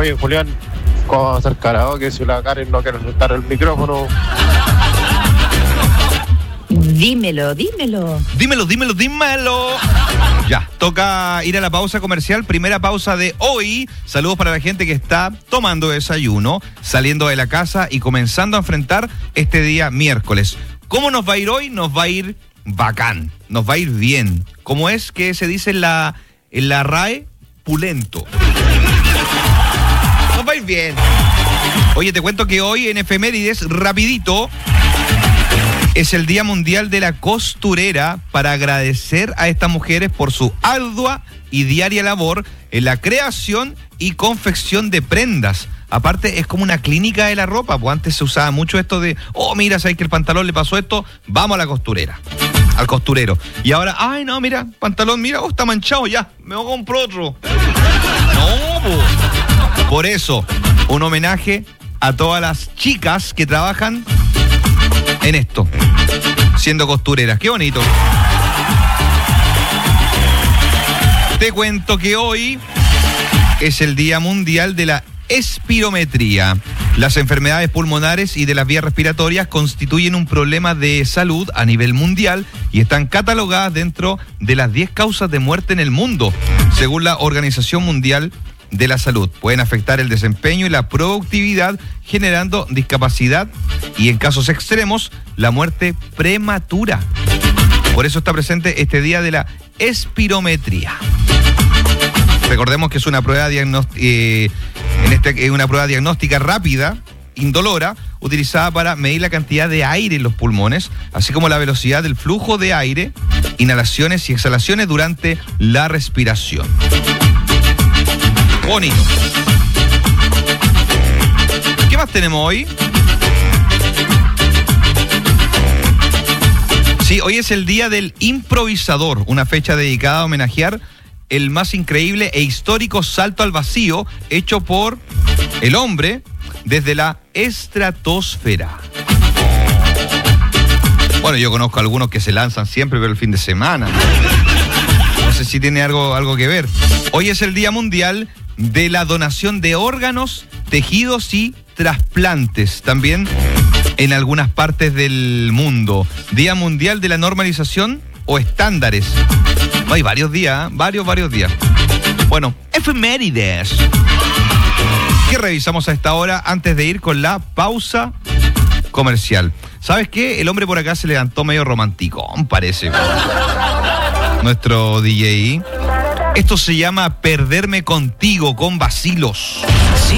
Oye, Julián, ¿cómo va a hacer karaoke si la Karen no quiere soltar el micrófono? Dímelo. Ya, toca ir a la pausa comercial, primera pausa de hoy. Saludos para la gente que está tomando desayuno, saliendo de la casa y comenzando a enfrentar este día miércoles. ¿Cómo nos va a ir hoy? Nos va a ir bacán, nos va a ir bien. ¿Cómo es que se dice en la RAE? Pulento. Nos va a ir bien. Oye, te cuento que hoy en efemérides, rapidito, es el Día Mundial de la Costurera, para agradecer a estas mujeres por su ardua y diaria labor en la creación y confección de prendas. Aparte, es como una clínica de la ropa, pues antes se usaba mucho esto de, oh, mira, ¿sabes que el pantalón le pasó esto? Vamos a la costurera, al costurero. Y ahora, ay, no, mira, pantalón, mira, oh, está manchado, ya, me voy a comprar otro. No, pues. Por eso, un homenaje a todas las chicas que trabajan en esto, siendo costureras. Qué bonito. Te cuento que hoy es el Día Mundial de la Espirometría. Las enfermedades pulmonares y de las vías respiratorias constituyen un problema de salud a nivel mundial y están catalogadas dentro de las 10 causas de muerte en el mundo, según la Organización Mundial de la Salud. Pueden afectar el desempeño y la productividad, generando discapacidad y, en casos extremos, la muerte prematura. Por eso está presente este día de la espirometría. Recordemos que es una prueba una prueba diagnóstica rápida, indolora, utilizada para medir la cantidad de aire en los pulmones, así como la velocidad del flujo de aire, inhalaciones y exhalaciones durante la respiración. Bonito. ¿Qué más tenemos hoy? Sí, hoy es el Día del Improvisador, una fecha dedicada a homenajear el más increíble e histórico salto al vacío hecho por el hombre desde la estratosfera. Bueno, yo conozco a algunos que se lanzan siempre, pero el fin de semana. No sé si tiene algo que ver. Hoy es el Día Mundial de la Donación de Órganos, Tejidos y Trasplantes, también en algunas partes del mundo. Día Mundial de la Normalización o Estándares. Hay varios días, varios días. Bueno, efemérides. ¿Qué revisamos a esta hora antes de ir con la pausa comercial? ¿Sabes qué? El hombre por acá se levantó medio romanticón, parece. Nuestro DJ. Esto se llama Perderme Contigo con Vacilos.